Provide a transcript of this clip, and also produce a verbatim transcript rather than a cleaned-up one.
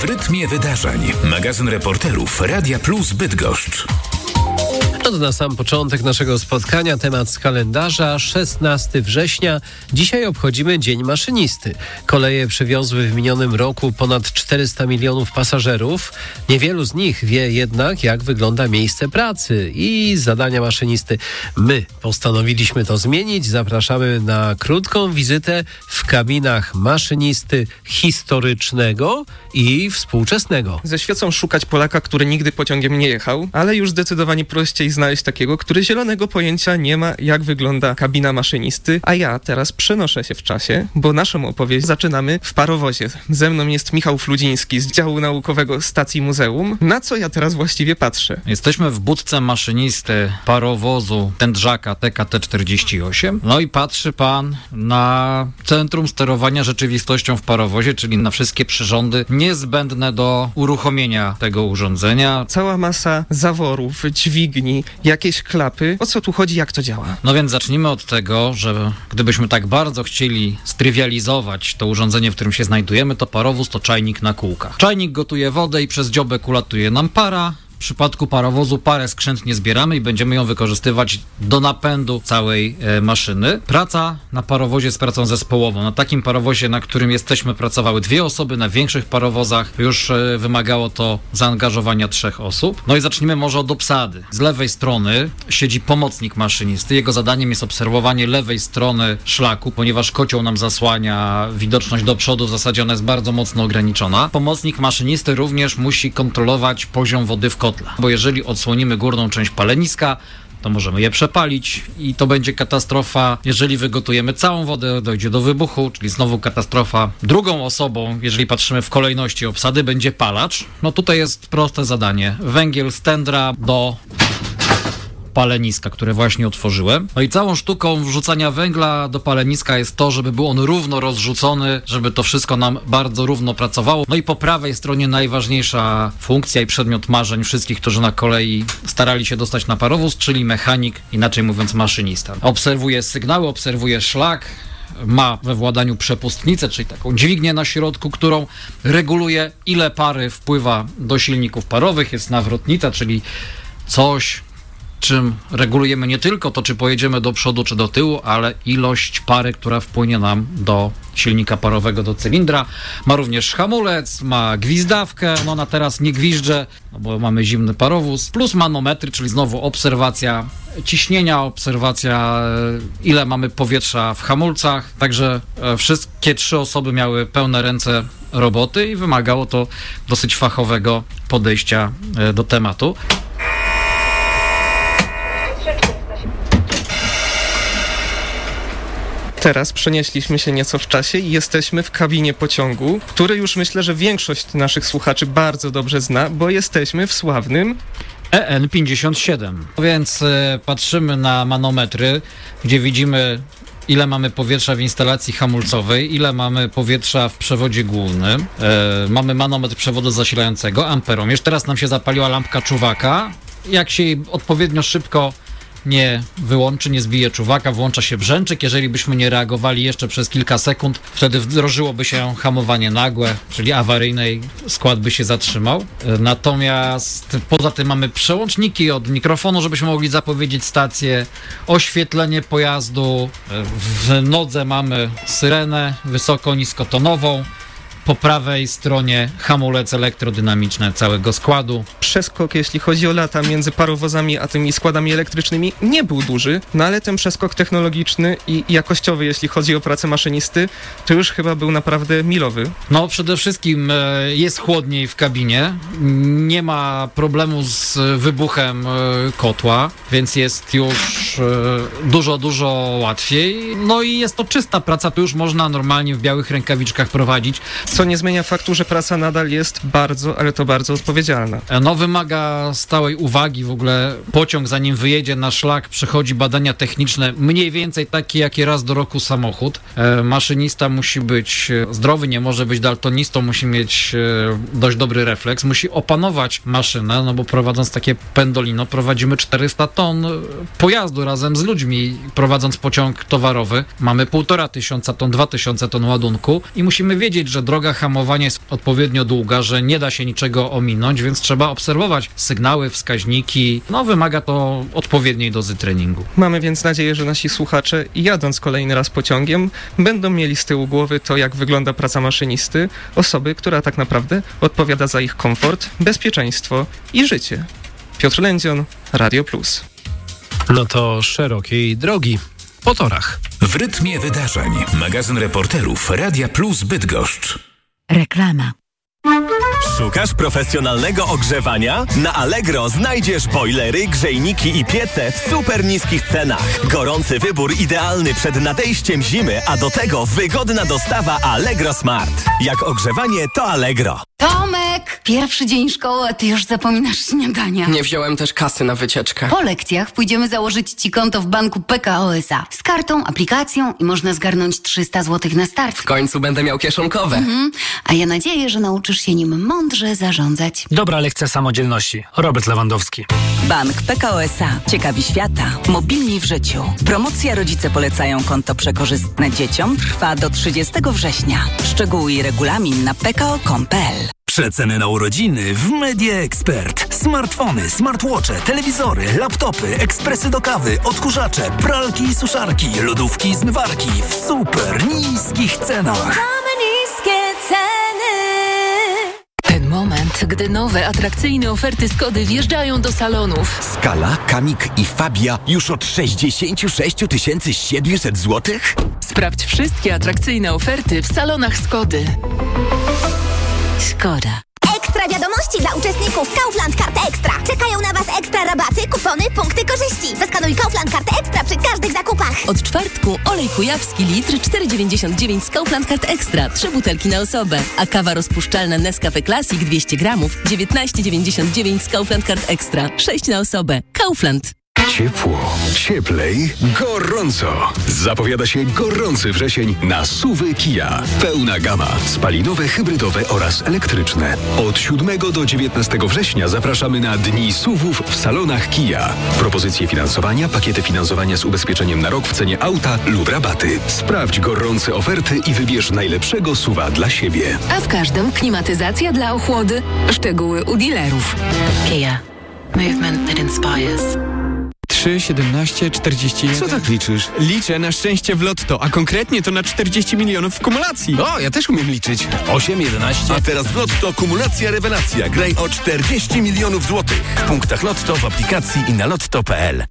rytmie wydarzeń. Magazyn reporterów Radia Plus Bydgoszcz. No to na sam początek naszego spotkania temat z kalendarza. szesnastego września. Dzisiaj obchodzimy Dzień Maszynisty. Koleje przewiozły w minionym roku ponad czterysta milionów pasażerów. Niewielu z nich wie jednak, jak wygląda miejsce pracy i zadania maszynisty. My postanowiliśmy to zmienić. Zapraszamy na krótką wizytę w kabinach maszynisty historycznego i współczesnego. Ze świecą szukać Polaka, który nigdy pociągiem nie jechał, ale już zdecydowanie prościej znaleźć takiego, który zielonego pojęcia nie ma, jak wygląda kabina maszynisty. A ja teraz przenoszę się w czasie, bo naszą opowieść zaczynamy w parowozie. Ze mną jest Michał Fludziński z działu naukowego Stacji Muzeum. Na co ja teraz właściwie patrzę? Jesteśmy w budce maszynisty parowozu Tędrzaka T K T czterdzieści osiem. No i patrzy pan na centrum sterowania rzeczywistością w parowozie, czyli na wszystkie przyrządy niezbędne do uruchomienia tego urządzenia. Cała masa zaworów, dźwigni, jakieś klapy. O co tu chodzi, jak to działa? No więc zacznijmy od tego, że gdybyśmy tak bardzo chcieli strywializować to urządzenie, w którym się znajdujemy, to parowóz to czajnik na kółkach. Czajnik gotuje wodę i przez dziobek ulatuje nam para. W przypadku parowozu parę skrzętnie zbieramy i będziemy ją wykorzystywać do napędu całej e, maszyny. Praca na parowozie jest pracą zespołową. Na takim parowozie, na którym jesteśmy, pracowały dwie osoby. Na większych parowozach już e, wymagało to zaangażowania trzech osób. No i zacznijmy może od obsady. Z lewej strony siedzi pomocnik maszynisty. Jego zadaniem jest obserwowanie lewej strony szlaku, ponieważ kocioł nam zasłania widoczność do przodu. W zasadzie ona jest bardzo mocno ograniczona. Pomocnik maszynisty również musi kontrolować poziom wody w kotle. Bo jeżeli odsłonimy górną część paleniska, to możemy je przepalić i to będzie katastrofa. Jeżeli wygotujemy całą wodę, dojdzie do wybuchu, czyli znowu katastrofa. Drugą osobą, jeżeli patrzymy w kolejności obsady, będzie palacz. No tutaj jest proste zadanie. Węgiel z tędra do paleniska, które właśnie otworzyłem. No i całą sztuką wrzucania węgla do paleniska jest to, żeby był on równo rozrzucony, żeby to wszystko nam bardzo równo pracowało. No i po prawej stronie najważniejsza funkcja i przedmiot marzeń wszystkich, którzy na kolei starali się dostać na parowóz, czyli mechanik, inaczej mówiąc maszynista. Obserwuje sygnały, obserwuje szlak, ma we władaniu przepustnicę, czyli taką dźwignię na środku, którą reguluje, ile pary wpływa do silników parowych. Jest nawrotnica, czyli coś, czym regulujemy nie tylko to, czy pojedziemy do przodu, czy do tyłu, ale ilość pary, która wpłynie nam do silnika parowego, do cylindra. Ma również hamulec, ma gwizdawkę, no na teraz nie gwizdże, no bo mamy zimny parowóz, plus manometry, czyli znowu obserwacja ciśnienia, obserwacja ile mamy powietrza w hamulcach, także wszystkie trzy osoby miały pełne ręce roboty i wymagało to dosyć fachowego podejścia do tematu. Teraz przenieśliśmy się nieco w czasie i jesteśmy w kabinie pociągu, który już myślę, że większość naszych słuchaczy bardzo dobrze zna, bo jesteśmy w sławnym E N pięćdziesiąt siedem. Więc y, patrzymy na manometry, gdzie widzimy, ile mamy powietrza w instalacji hamulcowej, ile mamy powietrza w przewodzie głównym. E, mamy manometr przewodu zasilającego, amperomierz. Teraz nam się zapaliła lampka czuwaka. Jak się jej odpowiednio szybko nie wyłączy, nie zbije czuwaka, włącza się brzęczyk. Jeżeli byśmy nie reagowali jeszcze przez kilka sekund, wtedy wdrożyłoby się hamowanie nagłe, czyli awaryjne i skład by się zatrzymał. Natomiast poza tym mamy przełączniki od mikrofonu, żebyśmy mogli zapowiedzieć stację, oświetlenie pojazdu, w nodze mamy syrenę wysoko, niskotonową. Po prawej stronie hamulec elektrodynamiczny całego składu. Przeskok, jeśli chodzi o lata między parowozami a tymi składami elektrycznymi, nie był duży, no ale ten przeskok technologiczny i jakościowy, jeśli chodzi o pracę maszynisty, to już chyba był naprawdę milowy. No przede wszystkim jest chłodniej w kabinie, nie ma problemu z wybuchem kotła, więc jest już dużo, dużo łatwiej. No i jest to czysta praca, to już można normalnie w białych rękawiczkach prowadzić. Co nie zmienia faktu, że praca nadal jest bardzo, ale to bardzo odpowiedzialna. No wymaga stałej uwagi w ogóle. Pociąg, zanim wyjedzie na szlak, przechodzi badania techniczne, mniej więcej takie, jakie raz do roku samochód. E, maszynista musi być zdrowy, nie może być daltonistą, musi mieć e, dość dobry refleks, musi opanować maszynę, no bo prowadząc takie pendolino, prowadzimy czterysta ton pojazdu razem z ludźmi, prowadząc pociąg towarowy. Mamy półtora tysiąca ton, dwa tysiące ton ładunku i musimy wiedzieć, że droga droga hamowania jest odpowiednio długa, że nie da się niczego ominąć, więc trzeba obserwować sygnały, wskaźniki. No, wymaga to odpowiedniej dozy treningu. Mamy więc nadzieję, że nasi słuchacze, jadąc kolejny raz pociągiem, będą mieli z tyłu głowy to, jak wygląda praca maszynisty, osoby, która tak naprawdę odpowiada za ich komfort, bezpieczeństwo i życie. Piotr Lędzion, Radio Plus. No to szerokiej drogi po torach. W rytmie wydarzeń. Magazyn reporterów Radia Plus Bydgoszcz. Reklama. Szukasz profesjonalnego ogrzewania? Na Allegro znajdziesz bojlery, grzejniki i piece w super niskich cenach. Gorący wybór idealny przed nadejściem zimy, a do tego wygodna dostawa Allegro Smart. Jak ogrzewanie, to Allegro. Tomek! Pierwszy dzień szkoły, a ty już zapominasz śniadania. Nie wziąłem też kasy na wycieczkę. Po lekcjach pójdziemy założyć ci konto w banku P K O S A. Z kartą, aplikacją i można zgarnąć trzysta złotych na start. W końcu będę miał kieszonkowe. Mhm. A ja nadzieję, że nauczysz się nim mądrze zarządzać. Dobra lekcja samodzielności. Robert Lewandowski. Bank P K O S A. Ciekawi świata. Mobilni w życiu. Promocja Rodzice polecają konto przekorzystne dzieciom trwa do trzydziestego września. Szczegóły i regulamin na p k o kropka com kropka p l. Przeceny na urodziny w Media Expert. Smartfony, smartwatche, telewizory, laptopy, ekspresy do kawy, odkurzacze, pralki i suszarki, lodówki i zmywarki w super niskich cenach. Mamy niskie ceny. Ten moment, gdy nowe, atrakcyjne oferty Skody wjeżdżają do salonów. Skala, Kamik i Fabia już od sześćdziesiąt sześć tysięcy siedemset złotych? Sprawdź wszystkie atrakcyjne oferty w salonach Skody. Szkoda. Ekstra wiadomości dla uczestników Kaufland Karty Ekstra. Czekają na Was ekstra rabaty, kupony, punkty korzyści. Zeskanuj Kaufland Karty Ekstra przy każdych zakupach. Od czwartku olej kujawski litr cztery dziewięćdziesiąt dziewięć z Kaufland Kart Ekstra. Trzy butelki na osobę. A kawa rozpuszczalna Nescafe Classic dwieście gramów dziewiętnaście dziewięćdziesiąt dziewięć z Kaufland Kart Ekstra. sześć na osobę. Kaufland. Ciepło, cieplej, gorąco. Zapowiada się gorący wrzesień na S U V-y Kia. Pełna gama. Spalinowe, hybrydowe oraz elektryczne. Od siódmego do dziewiętnastego września zapraszamy na Dni S U V-ów w salonach Kia. Propozycje finansowania, pakiety finansowania z ubezpieczeniem na rok w cenie auta lub rabaty. Sprawdź gorące oferty i wybierz najlepszego S U V-a dla siebie. A w każdym klimatyzacja dla ochłody. Szczegóły u dealerów. Kia. Movement that inspires. trzy, siedemnaście, czterdzieści jeden. Co tak liczysz? Liczę na szczęście w lotto, a konkretnie to na czterdzieści milionów w kumulacji. O, ja też umiem liczyć. osiem, jedenaście. A teraz w lotto kumulacja rewelacja. Graj o czterdzieści milionów złotych. W punktach lotto, w aplikacji i na lotto kropka p l.